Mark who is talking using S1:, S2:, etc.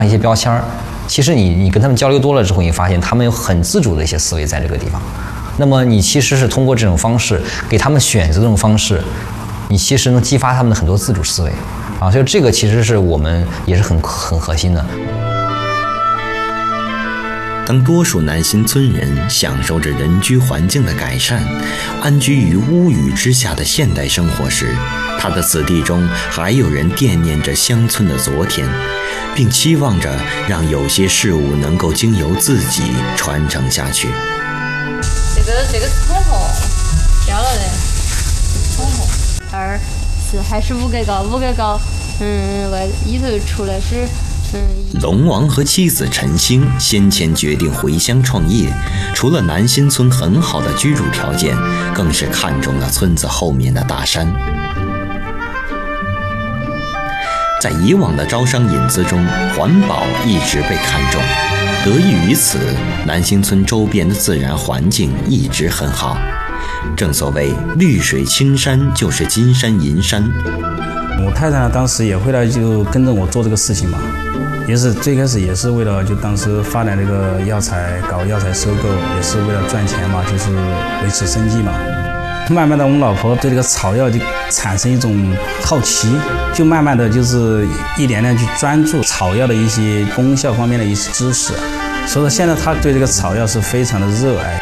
S1: 一些标签儿。其实你跟他们交流多了之后，你发现他们有很自主的一些思维在这个地方。那么你其实是通过这种方式给他们选择这种方式，你其实能激发他们的很多自主思维啊。所以这个其实是我们也是很核心的。
S2: 当多数南新村人享受着人居环境的改善，安居于屋宇之下的现代生活时，他的子弟中还有人惦念着乡村的昨天，并期望着让有些事物能够经由自己传承下去。
S3: 这个是通红，标了的通红。2、4还是5格高，5格高，外里头出来是。
S2: 龙王和妻子陈星先前决定回乡创业，除了南新村很好的居住条件，更是看中了村子后面的大山。在以往的招商引资中，环保一直被看重，得益于此，南新村周边的自然环境一直很好。正所谓绿水青山就是金山银山。
S4: 我太太呢，当时也回来就跟着我做这个事情嘛，也是最开始也是为了就当时发展这个药材，搞药材收购，也是为了赚钱嘛，就是维持生计嘛。慢慢的，我们老婆对这个草药就产生一种好奇，就慢慢的就是一点点去专注草药的一些功效方面的一些知识，所以说现在她对这个草药是非常的热爱。